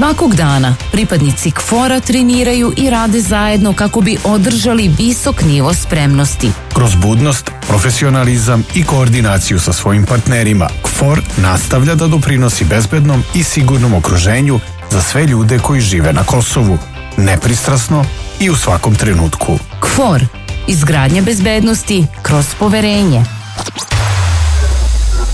Svakog dana pripadnici KFOR-a treniraju i rade zajedno kako bi održali visok nivo spremnosti. Kroz budnost, profesionalizam i koordinaciju sa svojim partnerima, KFOR nastavlja da doprinosi bezbednom i sigurnom okruženju za sve ljude koji žive na Kosovu, nepristrasno i u svakom trenutku. KFOR. Izgradnja bezbednosti kroz poverenje.